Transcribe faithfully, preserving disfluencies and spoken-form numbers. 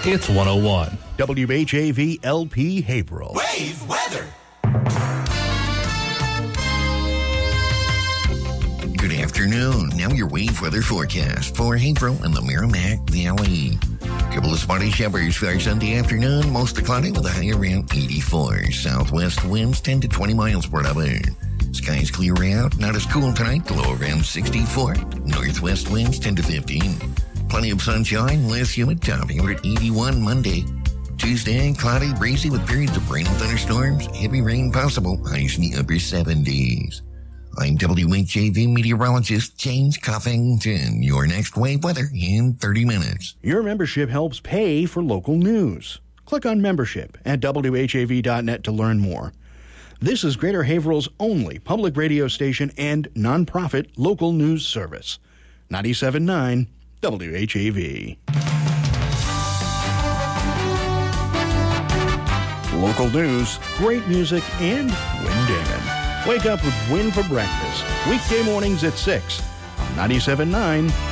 It's one oh one. W H A V L P Haverhill. Wave weather. Good afternoon. Now your wave weather forecast for Haverhill and the Merrimack Valley. Couple of spotty showers for our Sunday afternoon, mostly cloudy with a high around eighty-four. Southwest winds ten to twenty miles per hour. Skies clear out, not as cool tonight, the low around sixty-four. Northwest winds ten to fifteen. Plenty of sunshine, less humid, topping over at eighty-one Monday. Tuesday, cloudy, breezy with periods of rain and thunderstorms. Heavy rain possible, highs in the upper seventies. I'm W H A V meteorologist James Coffington. Your next wave weather in thirty minutes. Your membership helps pay for local news. Click on membership at W H A V dot net to learn more. This is Greater Haverhill's only public radio station and nonprofit local news service. ninety-seven point nine W H A V. Local news, great music, and windamon. Wake up with Win for breakfast. Weekday mornings at six on ninety-seven point nine